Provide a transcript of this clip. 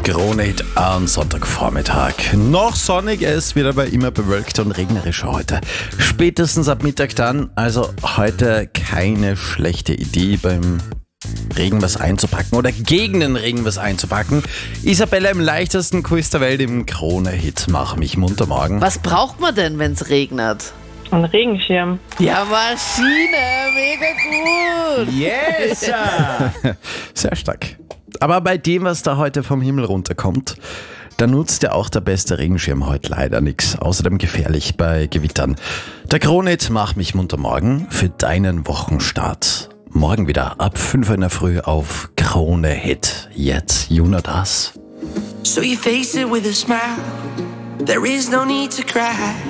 Krone-Hit am Sonntagvormittag. Noch sonnig, es wird aber immer bewölkt und regnerischer heute. Spätestens ab Mittag dann, also heute keine schlechte Idee beim Regen was einzupacken oder gegen den Regen was einzupacken. Isabella im leichtesten Quiz der Welt im Krone-Hit. Mach mich munter morgen. Was braucht man denn, wenn es regnet? Ein Regenschirm. Ja, Maschine, mega gut. Yes! Sehr stark. Aber bei dem, was da heute vom Himmel runterkommt, da nutzt ja auch der beste Regenschirm heute leider nichts. Außerdem gefährlich bei Gewittern. Der Krone-Hit Mach mich munter morgen für deinen Wochenstart. Morgen wieder ab 5 in der Früh auf Krone-Hit. Jetzt Jonas. So you face it with a smile. There is no need to cry.